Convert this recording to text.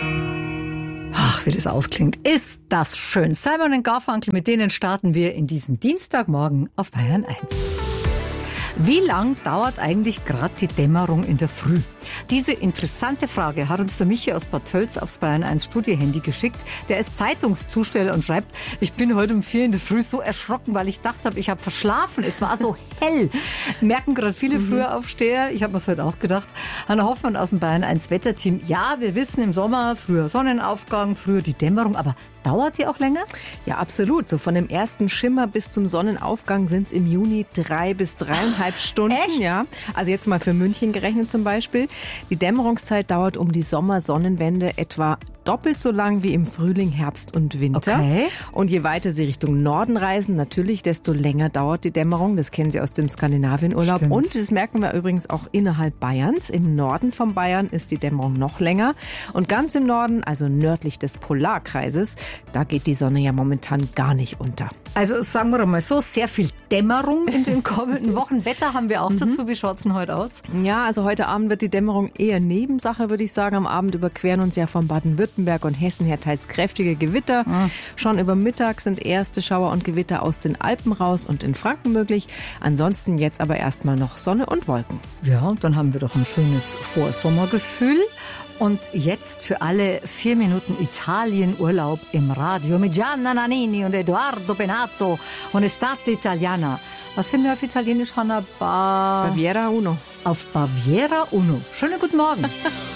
Ach, wie das ausklingt. Ist das schön. Simon & Garfunkel, mit denen starten wir in diesen Dienstagmorgen auf Bayern 1. Wie lang dauert eigentlich gerade die Dämmerung in der Früh? Diese interessante Frage hat uns der Michi aus Bad Tölz aufs Bayern 1 Studiohandy geschickt. Der ist Zeitungszusteller und schreibt, ich bin heute um 4 in der Früh so erschrocken, weil ich dachte, ich habe verschlafen. Es war so hell. Merken gerade viele Frühaufsteher. Ich habe mir das heute auch gedacht. Hanna Hoffmann aus dem Bayern 1 Wetterteam. Ja, wir wissen im Sommer früher Sonnenaufgang, früher die Dämmerung, aber dauert die auch länger? Ja, absolut. So von dem ersten Schimmer bis zum Sonnenaufgang sind es im Juni 3 bis 3,5 Stunden. Echt? Ja, also jetzt mal für München gerechnet zum Beispiel. Die Dämmerungszeit dauert um die Sommersonnenwende etwa doppelt so lang wie im Frühling, Herbst und Winter. Okay. Und je weiter Sie Richtung Norden reisen, natürlich, desto länger dauert die Dämmerung. Das kennen Sie aus dem Skandinavienurlaub. Stimmt. Und das merken wir übrigens auch innerhalb Bayerns. Im Norden von Bayern ist die Dämmerung noch länger. Und ganz im Norden, also nördlich des Polarkreises, da geht die Sonne ja momentan gar nicht unter. Also sagen wir mal so, sehr viel Dämmerung in den kommenden Wochen. Wetter haben wir auch dazu. Wie schaut's denn heute aus? Ja, also heute Abend wird die Dämmerung eher Nebensache, würde ich sagen. Am Abend überqueren uns ja von Baden-Württemberg und Hessen her teils kräftige Gewitter. Schon über Mittag sind erste Schauer und Gewitter aus den Alpen raus und in Franken möglich. Ansonsten jetzt aber erstmal noch Sonne und Wolken. Ja, dann haben wir doch ein schönes Vorsommergefühl. Und jetzt für alle 4 Minuten Italien-Urlaub im Radio mit Gianna Nannini und Edoardo Benato und Estate Italiana. Was finden wir auf Italienisch, Hanna? Baviera Uno. Auf Baviera Uno. Schönen guten Morgen.